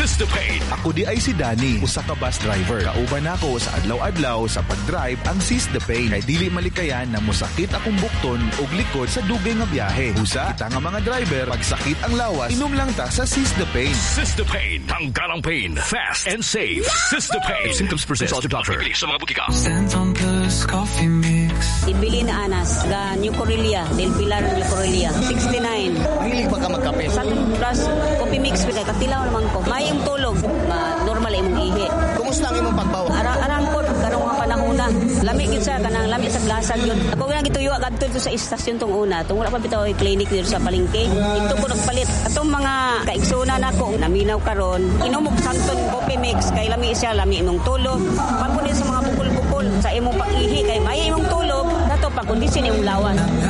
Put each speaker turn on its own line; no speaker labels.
Sister Pain.
Ako di ay si Danny, usa ka bus driver. Kauban ako sa adlaw-adlaw sa pag-drive ang Sister Pain. Kay dili malikayan na musakit akong bukton ug likod sa dugay nga biyahe. Usa, kita nga mga driver, pag sakit ang lawas, inom lang ta sa Sister Pain.
Sister Pain. Tanggalang pain. Fast and safe. Sister Pain. If symptoms persist, consult your doctor. Bibili sa mga butika.
Coffee mix.
Ibili na Anas, ga New Corelia, Del Pilar, New Corelia, 69.
Hilig ba ka magkape?
Sa plus, coffee mix, kay katilaw naman ko. May yung tulog, normal imong ihi.
Kumusta ang imong pagbawa?
Arang po, karong nga panahon na. Lami yun sa kanang, lami sa glasag yun. Ako nga gituyo, agadto sa istasyon tong una. Tungkol ako bitaw ay clinic dito sa Palengke. Ito ko nagpalit. Atong mga kaiksuna na ko, naminaw karon. Inumog santon coffee mix, kay lami siya, lami imong tulog. Pagkunin sa mga bukol-bukol, sa imong pag-ihi, kay may imong tulog, dato pagkondisyon imong lawas.